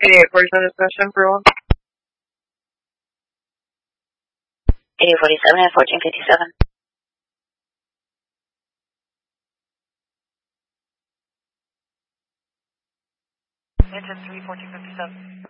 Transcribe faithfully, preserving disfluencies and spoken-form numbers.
eighty-eight forty-seven discussion for one. eighty-eight forty-seven and fourteen fifty-seven. Engine three, fourteen fifty-seven.